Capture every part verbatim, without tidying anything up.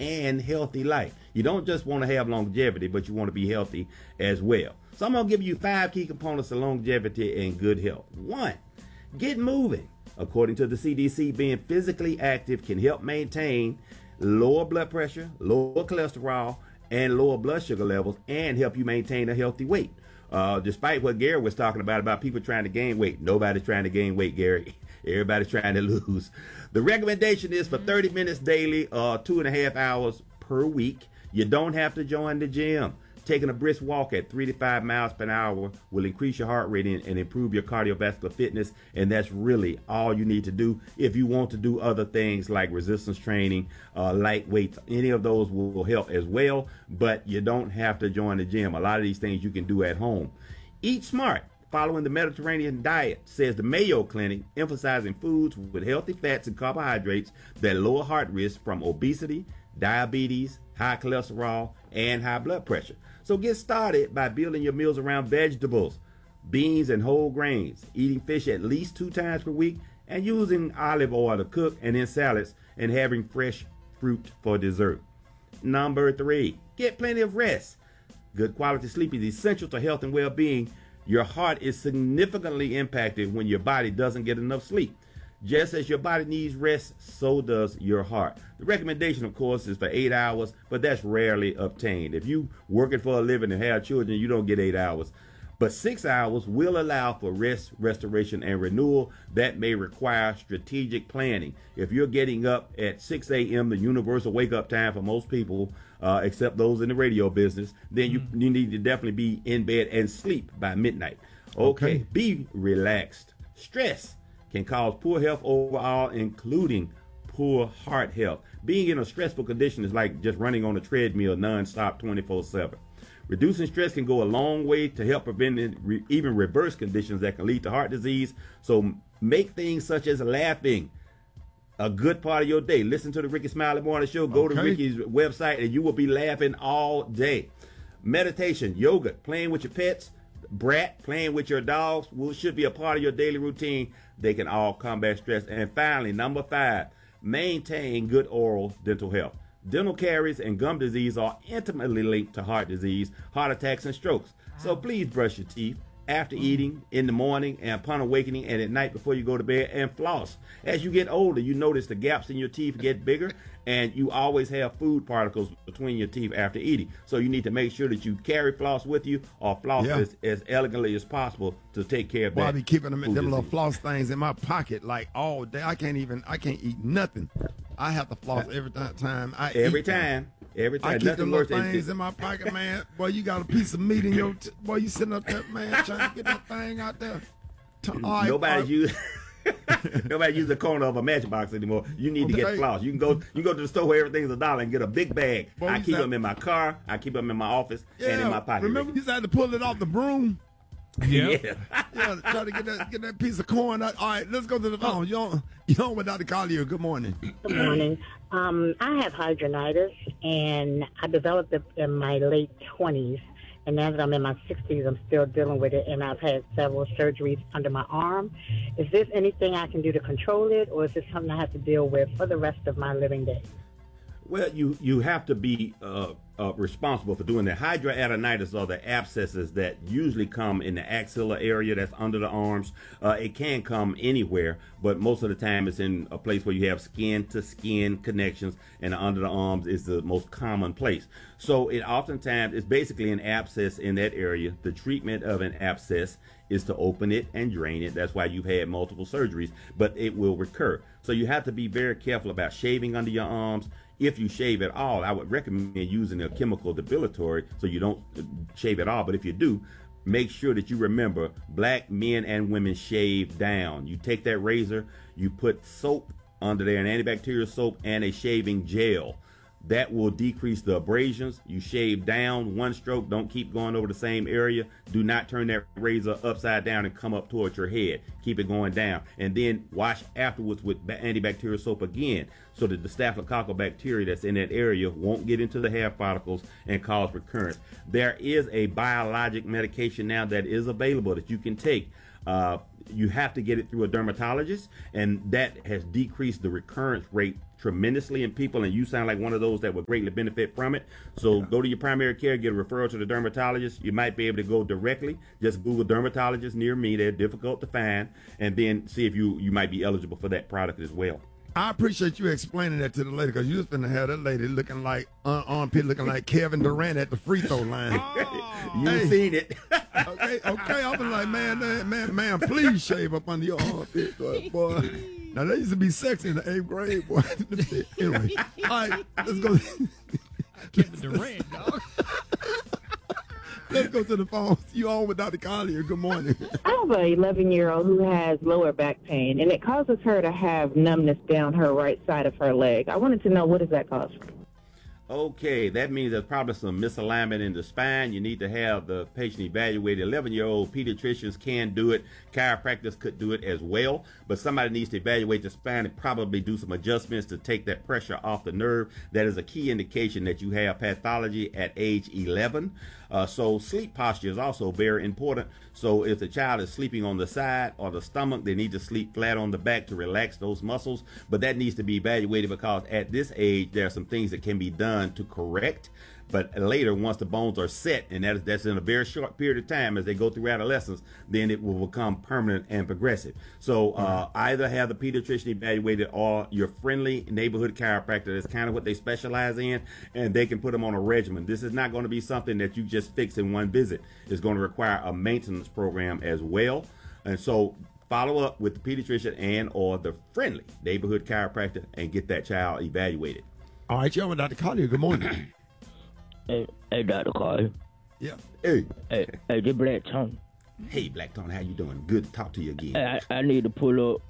and healthy life. You don't just want to have longevity, but you want to be healthy as well. So I'm going to give you five key components of longevity and good health. One, get moving. According to the C D C, being physically active can help maintain lower blood pressure, lower cholesterol, and lower blood sugar levels, and help you maintain a healthy weight. Uh, despite what Gary was talking about, about people trying to gain weight, nobody's trying to gain weight, Gary. Everybody's trying to lose. The recommendation is for thirty minutes daily, uh, two and a half hours per week. You don't have to join the gym. Taking a brisk walk at three to five miles per hour will increase your heart rate and, and improve your cardiovascular fitness. And that's really all you need to do. If you want to do other things like resistance training, uh, light weights, any of those will, will help as well. But you don't have to join the gym. A lot of these things you can do at home. Eat smart. Following the Mediterranean diet, says the Mayo Clinic, emphasizing foods with healthy fats and carbohydrates that lower heart risk from obesity, diabetes, high cholesterol, and high blood pressure. So get started by building your meals around vegetables, beans, and whole grains, eating fish at least two times per week, and using olive oil to cook and in salads, and having fresh fruit for dessert. Number three, get plenty of rest. Good quality sleep is essential to health and well-being. Your heart is significantly impacted when your body doesn't get enough sleep. Just as your body needs rest, so does your heart. The recommendation, of course, is for eight hours, but that's rarely obtained. If you working for a living and have children, you don't get eight hours. But six hours will allow for rest, restoration, and renewal. That may require strategic planning. If you're getting up at six A M, the universal wake-up time for most people, uh, except those in the radio business, then you, mm. you need to definitely be in bed and sleep by midnight. Okay, okay. Be relaxed. Stress can cause poor health overall, including poor heart health. Being in a stressful condition is like just running on a treadmill nonstop twenty-four seven. Reducing stress can go a long way to help prevent re even reverse conditions that can lead to heart disease. So make things such as laughing a good part of your day. Listen to the Ricky Smiley Morning Show. Go okay. to Ricky's website and you will be laughing all day. Meditation, yoga, playing with your pets, brat, playing with your dogs will should be a part of your daily routine. They can all combat stress. And finally, number five, maintain good oral dental health. Dental caries and gum disease are intimately linked to heart disease, heart attacks, and strokes. So please brush your teeth after eating, in the morning, and upon awakening, and at night before you go to bed, and floss. As you get older, you notice the gaps in your teeth get bigger, and you always have food particles between your teeth after eating. So you need to make sure that you carry floss with you, or floss yeah. as, as elegantly as possible to take care of well, that. I be keeping them, them disease. little floss things in my pocket like all day. I can't even, I can't eat nothing. I have to floss every time I Every eat time. Them. Every time. I keep Nothing the little worse things in my pocket, man. Boy, you got a piece of meat in your, t boy, you sitting up there, man, trying to get that thing out there. All right, Nobody's right. using Nobody uses the corner of a matchbox anymore. You need to get Okay. floss. You can go you go to the store where everything's a dollar and get a big bag. Boy, I you keep said- them in my car. I keep them in my office Yeah, and in my pocket. remember you had to pull it off the broom? Yeah. Yeah, try to get that get that piece of corn out. All right, let's go to the phone. You on, you on with Doctor Collier. Good morning. Good morning. Um, I have hydronitis, and I developed it in my late twenties. And now that I'm in my sixties, I'm still dealing with it, and I've had several surgeries under my arm. Is this anything I can do to control it, or is this something I have to deal with for the rest of my living days? Well, you you have to be uh, uh, responsible for doing that. Hydroadenitis are the abscesses that usually come in the axilla area that's under the arms. Uh, it can come anywhere, but most of the time it's in a place where you have skin-to-skin connections, and under the arms is the most common place. So it oftentimes is basically an abscess in that area. The treatment of an abscess is to open it and drain it. That's why you've had multiple surgeries, but it will recur. So you have to be very careful about shaving under your arms. If you shave at all, I would recommend using a chemical debilitatory so you don't shave at all. But if you do, make sure that you remember black men and women shave down. You take that razor, you put soap under there, an antibacterial soap and a shaving gel. That will decrease the abrasions. You shave down one stroke. Don't keep going over the same area. Do not turn that razor upside down and come up towards your head. Keep it going down. And then wash afterwards with antibacterial soap again, so that the staphylococcal bacteria that's in that area won't get into the hair follicles and cause recurrence. There is a biologic medication now that is available that you can take. Uh, you have to get it through a dermatologist, and that has decreased the recurrence rate tremendously in people, and you sound like one of those that would greatly benefit from it. So go to your primary care, get a referral to the dermatologist. You might be able to go directly. Just Google dermatologists near me. They're difficult to find, and then see if you, you might be eligible for that product as well. I appreciate you explaining that to the lady, because you was finna have that lady looking like, uh, armpit looking like Kevin Durant at the free throw line. Oh. You hey. seen it. okay, okay. I was like, man, man, man, man, please shave up under your armpit, boy. boy. Now, that used to be sexy in the eighth grade, boy. Anyway, all right, let's go. Kevin Durant, dog. Let's go to the phone. You on with Doctor Collier. Good morning. I have an eleven-year-old who has lower back pain, and it causes her to have numbness down her right side of her leg. I wanted to know, what does that cause? Okay, that means there's probably some misalignment in the spine. You need to have the patient evaluated. eleven-year-old pediatricians can do it. Chiropractors could do it as well. But somebody needs to evaluate the spine and probably do some adjustments to take that pressure off the nerve. That is a key indication that you have pathology at age eleven. Uh, so sleep posture is also very important. So if the child is sleeping on the side or the stomach, they need to sleep flat on the back to relax those muscles. But that needs to be evaluated, because at this age, there are some things that can be done to correct. But later, once the bones are set, and that is, that's in a very short period of time as they go through adolescence, then it will become permanent and progressive. So uh, either have the pediatrician evaluated or your friendly neighborhood chiropractor. That's kind of what they specialize in, and they can put them on a regimen. This is not going to be something that you just fix in one visit. It's going to require a maintenance program as well. And so follow up with the pediatrician and or the friendly neighborhood chiropractor and get that child evaluated. All right, y'all with Doctor Collier. Good morning. Hey, hey, Doctor Collier. Yeah. Hey. Hey, hey, this Black Tony. Hey, Black Tony, how you doing? Good to talk to you again. Hey, I, I need to pull up.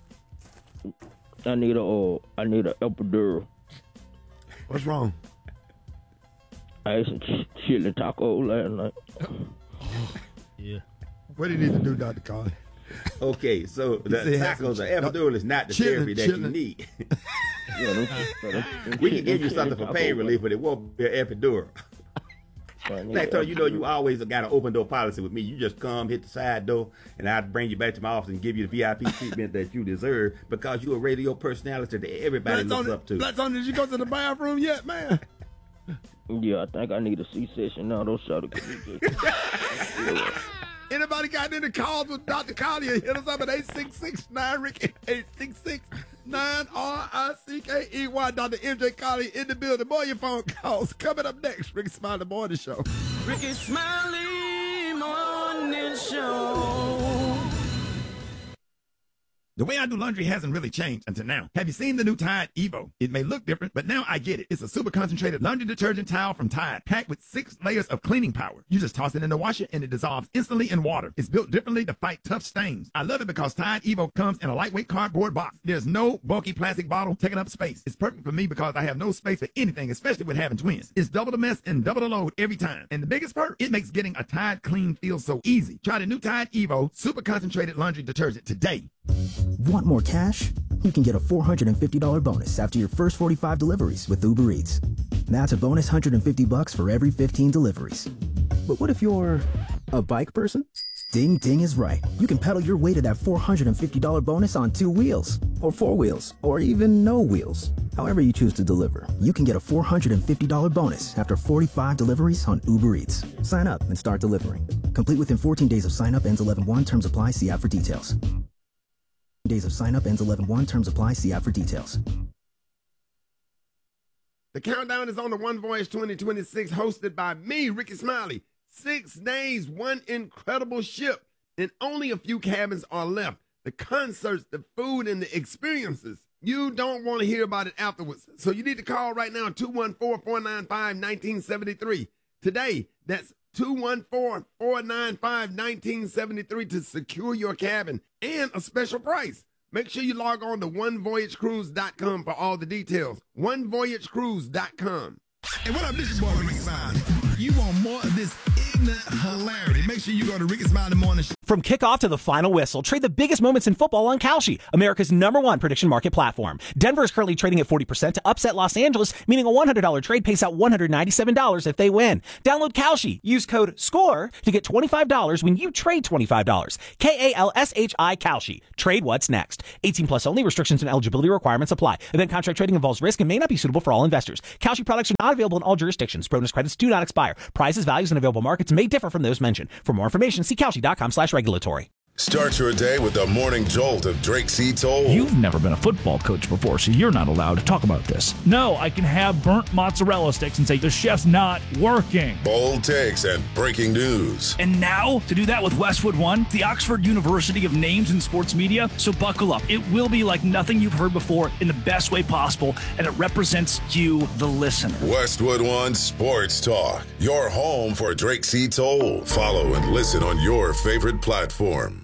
I need a, uh, I need an epidural. What's wrong? I ate some ch- chili taco last night. Yeah. What do you need to do, Doctor Collier? Okay, so the tacos, the epidural is not the chilling, therapy that chilling. you need. Yeah, them, them, them We can give you chili something for taco, pain relief, but it won't be an epidural. Black Tony, you know you always got an open door policy with me. You just come, hit the side door, and I'll bring you back to my office and give you the V I P treatment that you deserve, because you're a radio personality that everybody Black looks Tony, up to. Black Tony, did you go to the bathroom yet, man? Yeah, I think I need a C-section now. Those shot Anybody got any calls with Doctor Collier? Hit us up at eight six six nine Ricky, eight six six nine R I C K E Y. Doctor M J Collier in the building. More your phone calls coming up next. Ricky Smiley Morning Show. Ricky Smiley Morning Show. The way I do laundry hasn't really changed until now. Have you seen the new Tide Evo? It may look different, but now I get it. It's a super concentrated laundry detergent towel from Tide, packed with six layers of cleaning power. You just toss it in the washer and it dissolves instantly in water. It's built differently to fight tough stains. I love it because Tide Evo comes in a lightweight cardboard box. There's no bulky plastic bottle taking up space. It's perfect for me because I have no space for anything, especially with having twins. It's double the mess and double the load every time. And the biggest perk, it makes getting a Tide clean feel so easy. Try the new Tide Evo super concentrated laundry detergent today. Want more cash? You can get a four hundred fifty dollars bonus after your first forty-five deliveries with Uber Eats. That's a bonus one hundred fifty bucks for every fifteen deliveries. But what if you're a bike person? Ding Ding is right. You can pedal your way to that four hundred fifty dollars bonus on two wheels, or four wheels, or even no wheels. However you choose to deliver, you can get a four hundred fifty dollars bonus after forty-five deliveries on Uber Eats. Sign up and start delivering. Complete within fourteen days of sign up, ends eleven one. Terms apply. See app for details. Days of sign up ends eleven one. Terms apply. See app for details. The countdown is on the One Voyage twenty twenty-six, hosted by me, Ricky Smiley. Six days, one incredible ship, and only a few cabins are left. The concerts, the food, and the experiences. You don't want to hear about it afterwards. So you need to call right now, two one four, four nine five, one nine seven three. Today, that's two one four, four nine five, one nine seven three to secure your cabin and a special price. Make sure you log on to one voyage cruise dot com for all the details. one voyage cruise dot com. Hey, what up, this is your boy Ricky Smiley. You want more of this ignorant hilarity? Make sure you go to Ricky Smiley Morning Show. From kickoff to the final whistle, trade the biggest moments in football on Kalshi, America's number one prediction market platform. Denver is currently trading at forty percent to upset Los Angeles, meaning a one hundred dollars trade pays out one hundred ninety-seven dollars if they win. Download Kalshi. Use code SCORE to get twenty-five dollars when you trade twenty-five dollars. K A L S H I Kalshi. Trade what's next. eighteen plus only. Restrictions and eligibility requirements apply. Event contract trading involves risk and may not be suitable for all investors. Kalshi products are not available in all jurisdictions. Bonus credits do not expire. Prices, values, and available markets may differ from those mentioned. For more information, see Kalshi.com slash regulatory. Start your day with the morning jolt of Drake C. Toll. You've never been a football coach before, so you're not allowed to talk about this. No, I can have burnt mozzarella sticks and say the chef's not working. Bold takes and breaking news. And now, to do that with Westwood One, the Oxford University of names in sports media. So buckle up. It will be like nothing you've heard before in the best way possible, and it represents you, the listener. Westwood One Sports Talk, your home for Drake C. Toll. Follow and listen on your favorite platform.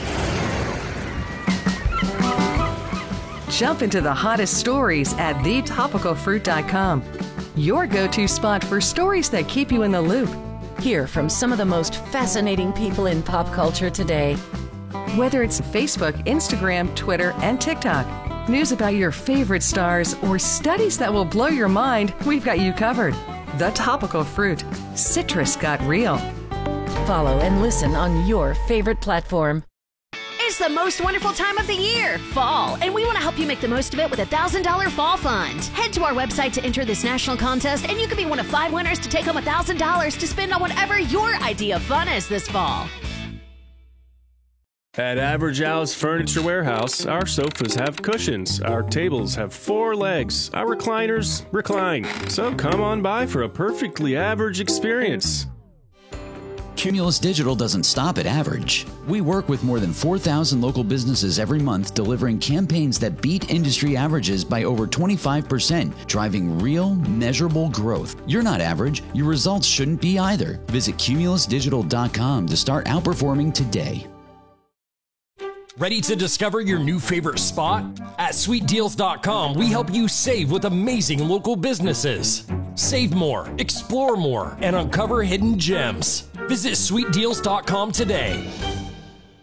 Jump into the hottest stories at the topical fruit dot com. Your go-to spot for stories that keep you in the loop. Hear from some of the most fascinating people in pop culture today. Whether it's Facebook, Instagram, Twitter, and TikTok, news about your favorite stars, or studies that will blow your mind, we've got you covered. The Topical Fruit. Citrus got real. Follow and listen on your favorite platform. It's the most wonderful time of the year, fall, and we want to help you make the most of it with a one thousand dollars Fall Fund. Head to our website to enter this national contest, and you could be one of five winners to take home one thousand dollars to spend on whatever your idea of fun is this fall. At Average Al's Furniture Warehouse, our sofas have cushions, our tables have four legs, our recliners recline. So come on by for a perfectly average experience. Cumulus Digital doesn't stop at average. We work with more than four thousand local businesses every month, delivering campaigns that beat industry averages by over twenty-five percent, driving real, measurable growth. You're not average. Your results shouldn't be either. Visit cumulus digital dot com to start outperforming today. Ready to discover your new favorite spot? At sweet deals dot com, we help you save with amazing local businesses. Save more, explore more, and uncover hidden gems. Visit sweet deals dot com today.